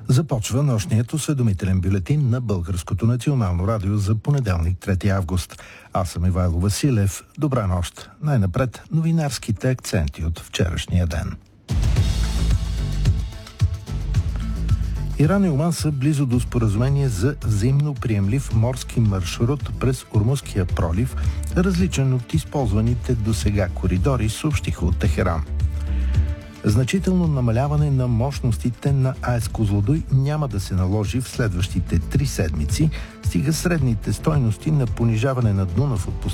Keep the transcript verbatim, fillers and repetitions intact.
Започва нощният осведомителен бюлетин на Българското национално радио за понеделник, трети август. Аз съм Ивайло Василев. Добра нощ. Най-напред новинарските акценти от вчерашния ден. Иран и Оман са близо до споразумение за взаимно приемлив морски маршрут през Ормузския пролив, различен от използваните досега коридори, съобщиха от Техеран. Значително намаляване на мощностите на АЕЦ Козлодуй няма да се наложи в следващите три седмици, стига средните стойности на понижаване на Дунав от